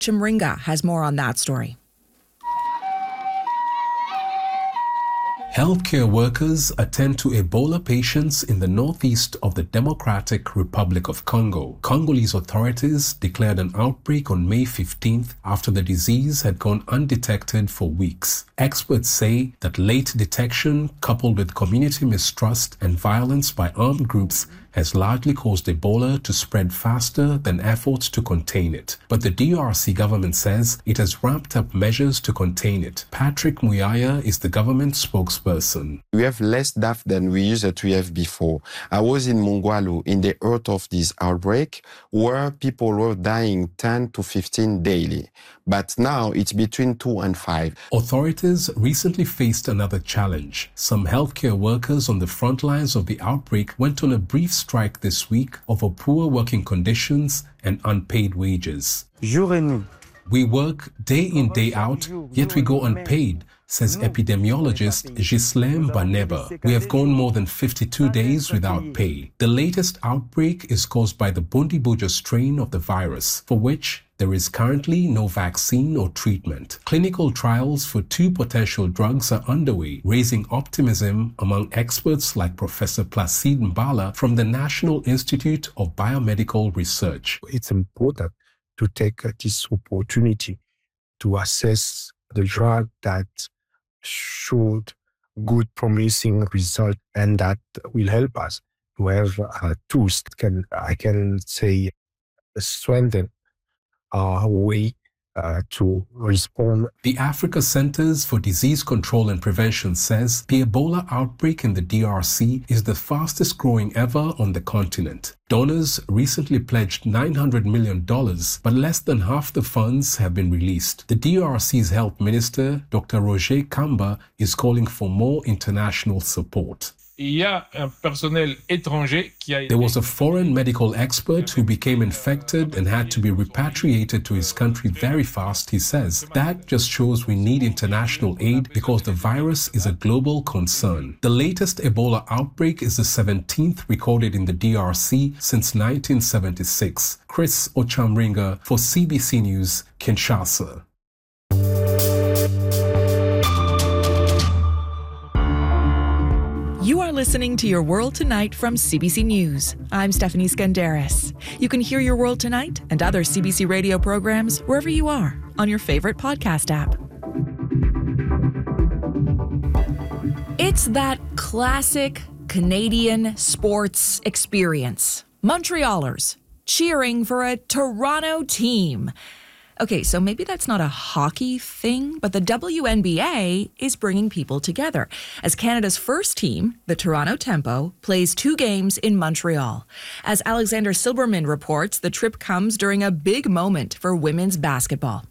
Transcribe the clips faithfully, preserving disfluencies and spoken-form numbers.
Chimringa has more on that story. Healthcare workers attend to Ebola patients in the northeast of the Democratic Republic of Congo. Congolese authorities declared an outbreak on May fifteenth after the disease had gone undetected for weeks. Experts say that late detection, coupled with community mistrust and violence by armed groups, has largely caused Ebola to spread faster than efforts to contain it. But the D R C government says it has ramped up measures to contain it. Patrick Muyaya is the government spokesperson. We have less deaths than we used to have before. I was in Mongwalu in the heart of this outbreak where people were dying ten to fifteen daily. But now it's between two and five. Authorities recently faced another challenge. Some healthcare workers on the front lines of the outbreak went on a brief strike this week over poor working conditions and unpaid wages. We work day in, day out, yet we go unpaid, says epidemiologist Ghislaine Baneba. We have gone more than fifty-two days without pay. The latest outbreak is caused by the Bundibujo strain of the virus, for which there is currently no vaccine or treatment. Clinical trials for two potential drugs are underway, raising optimism among experts like Professor Placide Mbala from the National Institute of Biomedical Research. It's important to take this opportunity to assess the drug that showed good, promising result, and that will help us to have uh, tools can I can say strengthen our way uh, to respond. The Africa Centers for Disease Control and Prevention says the Ebola outbreak in the D R C is the fastest growing ever on the continent. Donors recently pledged nine hundred million dollars, but less than half the funds have been released. The D R C's health minister, Doctor Roger Kamba, is calling for more international support. There was a foreign medical expert who became infected and had to be repatriated to his country very fast, he says. That just shows we need international aid because the virus is a global concern. The latest Ebola outbreak is the seventeenth recorded in the D R C since nineteen seventy-six. Chris Ochamringa for C B C News, Kinshasa. You are listening to Your World Tonight from C B C News. I'm Stephanie Skandaris. You can hear Your World Tonight and other C B C radio programs wherever you are on your favorite podcast app. It's that classic Canadian sports experience. Montrealers cheering for a Toronto team. Okay, so maybe that's not a hockey thing, but the W N B A is bringing people together as Canada's first team, the Toronto Tempo, plays two games in Montreal. As Alexander Silberman reports, the trip comes during a big moment for women's basketball.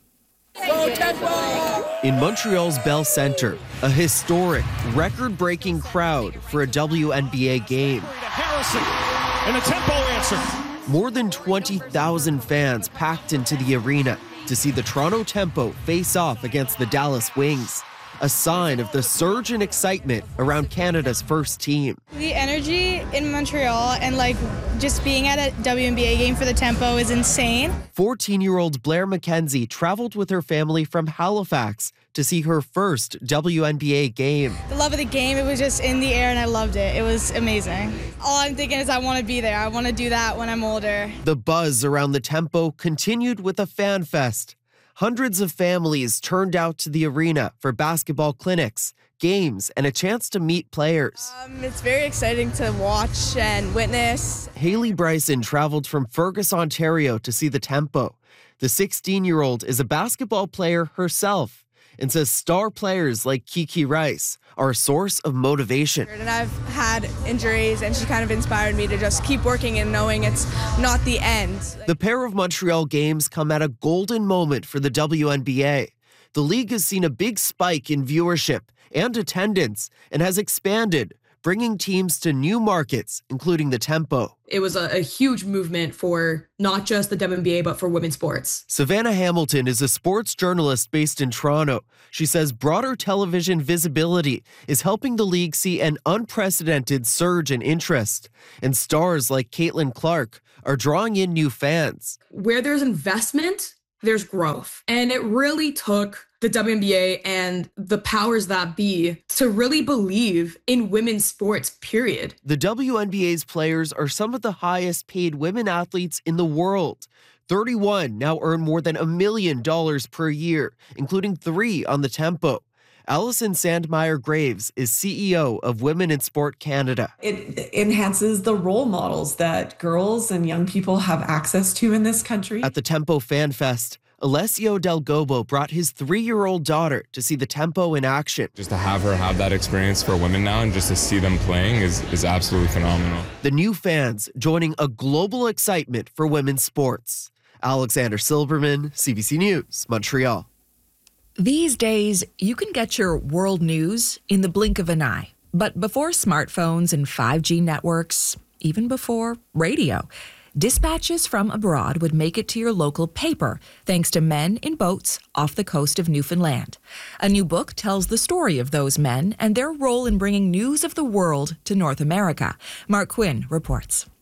Go Tempo! In Montreal's Bell Centre, a historic, record-breaking crowd for a W N B A game. Harrison, and a Tempo answer. More than twenty thousand fans packed into the arena to see the Toronto Tempo face off against the Dallas Wings, a sign of the surge in excitement around Canada's first team. The energy in Montreal and like just being at a W N B A game for the Tempo is insane. fourteen-year-old Blair McKenzie traveled with her family from Halifax to see her first W N B A game. The love of the game, it was just in the air and I loved it. It was amazing. All I'm thinking is I want to be there. I want to do that when I'm older. The buzz around the Tempo continued with a fan fest. Hundreds of families turned out to the arena for basketball clinics, games, and a chance to meet players. Um, it's very exciting to watch and witness. Haley Bryson traveled from Fergus, Ontario to see the Tempo. The sixteen-year-old is a basketball player herself and says star players like Kiki Rice are a source of motivation. And I've had injuries, and she kind of inspired me to just keep working and knowing it's not the end. The pair of Montreal games come at a golden moment for the W N B A. The league has seen a big spike in viewership and attendance and has expanded, bringing teams to new markets, including the Tempo. It was a, a huge movement for not just the W N B A, but for women's sports. Savannah Hamilton is a sports journalist based in Toronto. She says broader television visibility is helping the league see an unprecedented surge in interest. And stars like Caitlin Clark are drawing in new fans. Where there's investment, there's growth. And it really took the W N B A and the powers that be to really believe in women's sports, period. The W N B A's players are some of the highest paid women athletes in the world. thirty-one now earn more than a million dollars per year, including three on the Tempo. Allison Sandmeyer-Graves is C E O of Women in Sport Canada. It enhances the role models that girls and young people have access to in this country. At the Tempo Fan Fest, Alessio Del Gobo brought his three-year-old daughter to see the Tempo in action. Just to have her have that experience for women now and just to see them playing is, is absolutely phenomenal. The new fans joining a global excitement for women's sports. Alexander Silberman, C B C News, Montreal. These days, you can get your world news in the blink of an eye. But before smartphones and five G networks, even before radio, dispatches from abroad would make it to your local paper, thanks to men in boats off the coast of Newfoundland. A new book tells the story of those men and their role in bringing news of the world to North America. Mark Quinn reports.